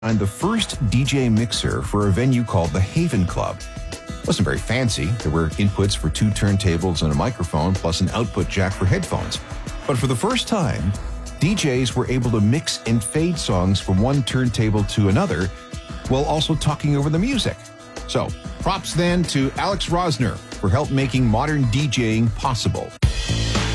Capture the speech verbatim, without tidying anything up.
I'm the first D J mixer for a venue called the Haven Club. It wasn't very fancy. There were inputs for two turntables and a microphone, plus an output jack for headphones. But for the first time, D Js were able to mix and fade songs from one turntable to another while also talking over the music. So, props then to Alex Rosner for help making modern DJing possible.